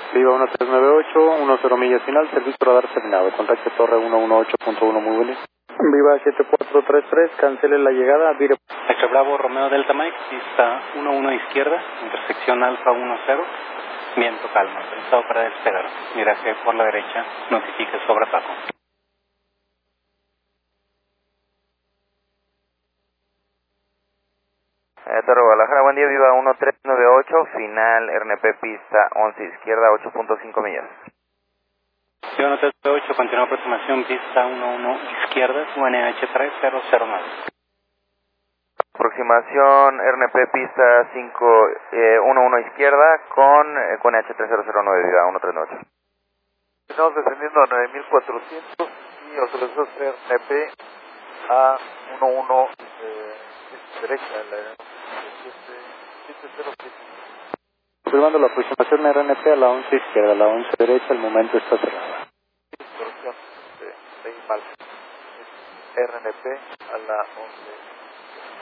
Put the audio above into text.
Viva 1398, 10 millas final, servicio radar terminado. Contacte torre 118.1, muy bien. Viva 7433, cancele la llegada, vire. Echo Bravo, Romeo Delta Mike, pista 11 izquierda, intersección Alfa 10, viento calma, pensado para despegar. Miraje por la derecha, notifique sobre Paco. Torre Guadalajara, buen día, Viva 1398, final RNP pista 11 izquierda, 8.5 millas. Viva 1398, continúa aproximación pista 11 izquierda, UNH 3009. Aproximación RNP pista 11 izquierda con H 3009, Viva 1398. Estamos descendiendo a 9400 y autorizados RNP a 11 derecha, la 707. Confirmando la aproximación RNP a la 11 izquierda, a la 11 derecha, el momento está cerrado. Corrección, mal. RNP a la 11